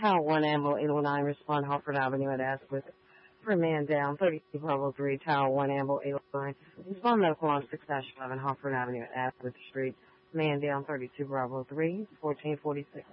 Tower 1, Ambo 809, respond Hartford Avenue at Asquith. For a man down, 32 Bravo 3, Tower 1, Ambo 809. Respond medical on 6-11, Hartford Avenue at Asquith Street. Man down, 32 Bravo 3, 1446.